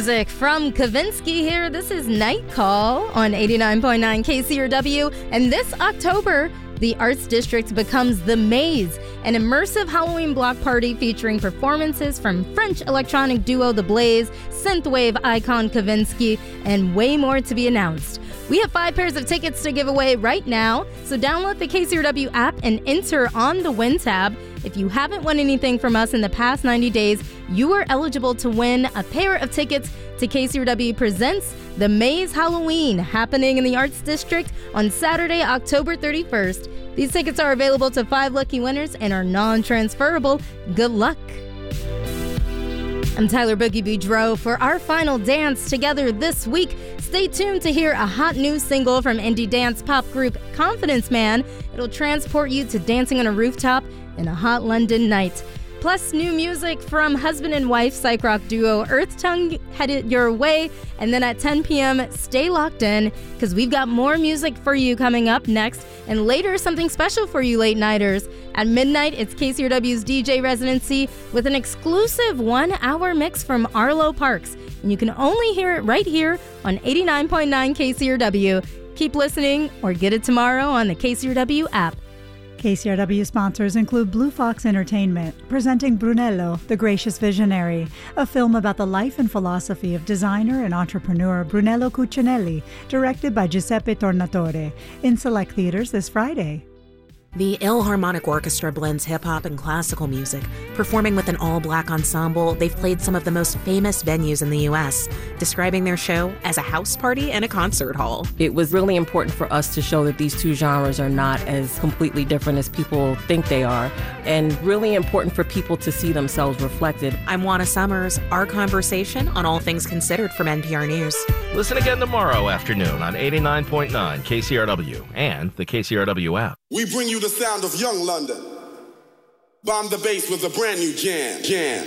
music from Kavinsky here. This is Night Call on 89.9 KCRW. And this October, the Arts District becomes The Maze, an immersive Halloween block party featuring performances from French electronic duo The Blaze, synthwave icon Kavinsky, and way more to be announced. We have 5 pairs of tickets to give away right now, so download the KCRW app and enter on the Win tab. If you haven't won anything from us in the past 90 days, you are eligible to win a pair of tickets to KCRW Presents The Maze Halloween, happening in the Arts District on Saturday, October 31st. These tickets are available to 5 lucky winners and are non-transferable. Good luck. I'm Tyler Boogie Boudreaux. For our final dance together this week, stay tuned to hear a hot new single from indie dance pop group Confidence Man. It'll transport you to dancing on a rooftop in a hot London night. Plus, new music from husband and wife psych rock duo Earth Tongue headed your way. And then at 10 p.m., stay locked in because we've got more music for you coming up next. And later, something special for you late nighters. At midnight, it's KCRW's DJ residency with an exclusive 1-hour mix from Arlo Parks. And you can only hear it right here on 89.9 KCRW. Keep listening or get it tomorrow on the KCRW app. KCRW sponsors include Blue Fox Entertainment, presenting Brunello, the Gracious Visionary, a film about the life and philosophy of designer and entrepreneur Brunello Cucinelli, directed by Giuseppe Tornatore, in select theaters this Friday. The Philharmonic Orchestra blends hip-hop and classical music. Performing with an all-black ensemble, they've played some of the most famous venues in the U.S., describing their show as a house party and a concert hall. It was really important for us to show that these two genres are not as completely different as people think they are, and really important for people to see themselves reflected. I'm Juana Summers. Our conversation on All Things Considered from NPR News. Listen again tomorrow afternoon on 89.9 KCRW and the KCRW app. We bring you the sound of young London. Bomb the bass with a brand new jam.